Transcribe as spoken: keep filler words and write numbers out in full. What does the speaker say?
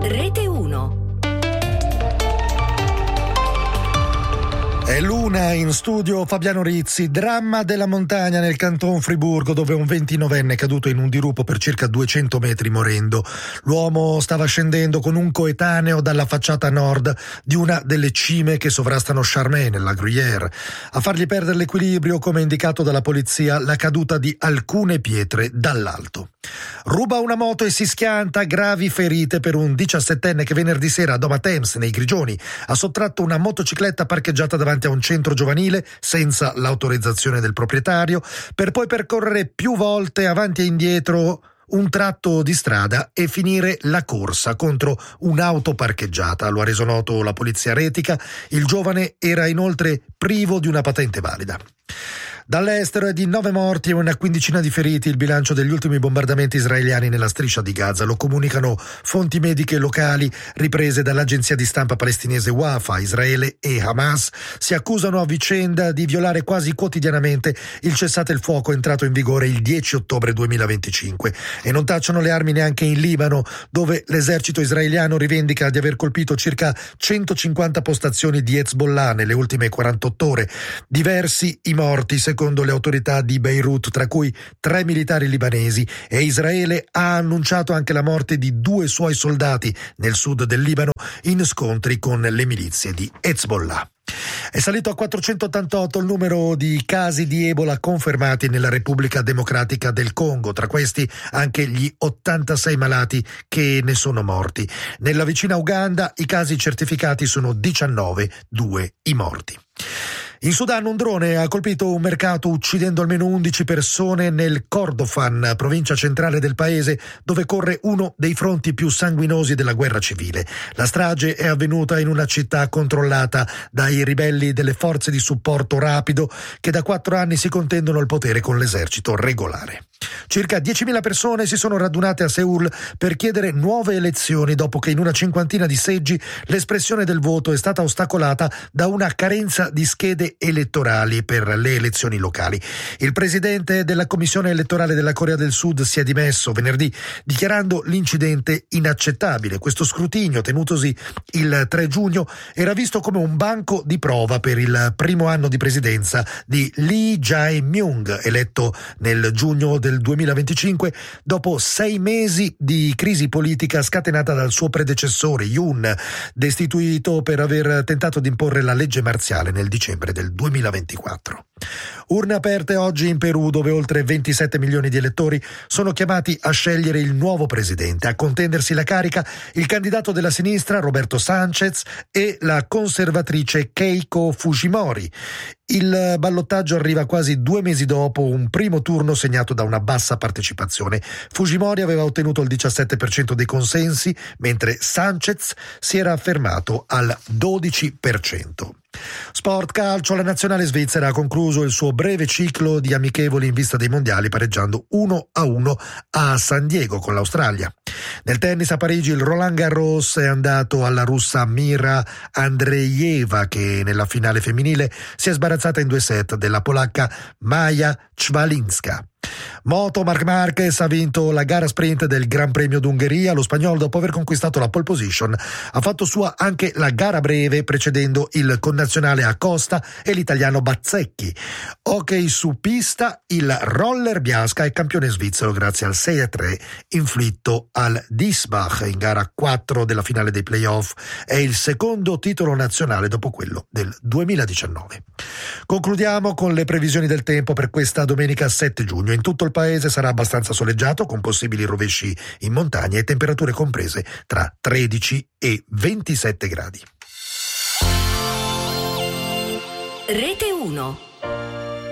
Rete uno. È l'una in studio Fabiano Rizzi. Dramma della montagna nel Canton Friburgo, dove un ventinovenne è caduto in un dirupo per circa duecento metri morendo. L'uomo stava scendendo con un coetaneo dalla facciata nord di una delle cime che sovrastano Charmey nella Gruyère. A fargli perdere l'equilibrio, come indicato dalla polizia, la caduta di alcune pietre dall'alto. Ruba una moto e si schianta, gravi ferite per un diciassettenne che venerdì sera a Doma Thames, nei Grigioni, ha sottratto una motocicletta parcheggiata davanti a un centro giovanile senza l'autorizzazione del proprietario, per poi percorrere più volte avanti e indietro un tratto di strada e finire la corsa contro un'auto parcheggiata. Lo ha reso noto la polizia retica. Il giovane era inoltre privo di una patente valida. Dall'estero è di nove morti e una quindicina di feriti il bilancio degli ultimi bombardamenti israeliani nella striscia di Gaza. Lo comunicano fonti mediche locali riprese dall'agenzia di stampa palestinese Wafa. Israele e Hamas si accusano a vicenda di violare quasi quotidianamente il cessate il fuoco entrato in vigore il dieci ottobre duemilaventicinque, e non tacciono le armi neanche in Libano, dove l'esercito israeliano rivendica di aver colpito circa centocinquanta postazioni di Hezbollah nelle ultime quarantotto ore. Diversi i morti secondo le autorità di Beirut, tra cui tre militari libanesi, e Israele ha annunciato anche la morte di due suoi soldati nel sud del Libano in scontri con le milizie di Hezbollah. È salito a quattrocentottantotto il numero di casi di Ebola confermati nella Repubblica Democratica del Congo, tra questi anche gli ottantasei malati che ne sono morti. Nella vicina Uganda i casi certificati sono diciannove, due i morti. In Sudan un drone ha colpito un mercato uccidendo almeno undici persone nel Kordofan, provincia centrale del paese, dove corre uno dei fronti più sanguinosi della guerra civile. La strage è avvenuta in una città controllata dai ribelli delle forze di supporto rapido che da quattro anni si contendono il potere con l'esercito regolare. Circa diecimila persone si sono radunate a Seul per chiedere nuove elezioni dopo che in una cinquantina di seggi l'espressione del voto è stata ostacolata da una carenza di schede elettorali per le elezioni locali. Il presidente della Commissione elettorale della Corea del Sud si è dimesso venerdì, dichiarando l'incidente inaccettabile. Questo scrutinio, tenutosi il tre giugno, era visto come un banco di prova per il primo anno di presidenza di Lee Jae-myung, eletto nel giugno del duemilaventicinque dopo sei mesi di crisi politica scatenata dal suo predecessore Yoon, destituito per aver tentato di imporre la legge marziale nel dicembre del duemilaventiquattro. Urne aperte oggi in Perù, dove oltre ventisette milioni di elettori sono chiamati a scegliere il nuovo presidente. A contendersi la carica il candidato della sinistra Roberto Sanchez e la conservatrice Keiko Fujimori. Il ballottaggio arriva quasi due mesi dopo un primo turno segnato da una bassa partecipazione. Fujimori aveva ottenuto il diciassette per cento dei consensi, mentre Sanchez si era affermato al dodici per cento. Sport calcio, la nazionale svizzera ha concluso il suo breve ciclo di amichevoli in vista dei mondiali pareggiando uno a uno a San Diego con l'Australia. Nel tennis a Parigi il Roland Garros è andato alla russa Mira Andreeva, che nella finale femminile si è sbarazzata in due set della polacca Maja Czwalinska. Moto, Marc Marquez ha vinto la gara sprint del Gran Premio d'Ungheria. Lo spagnolo, dopo aver conquistato la pole position, ha fatto sua anche la gara breve, precedendo il connazionale Acosta e l'italiano Bazzecchi. Hockey su pista, il Roller Biasca è campione svizzero grazie al sei a tre inflitto al Diesbach in gara quattro della finale dei playoff. È il secondo titolo nazionale dopo quello del duemiladiciannove. Concludiamo con le previsioni del tempo per questa domenica sette giugno. In tutto il paese sarà abbastanza soleggiato, con possibili rovesci in montagna e temperature comprese tra tredici e ventisette gradi. Rete uno.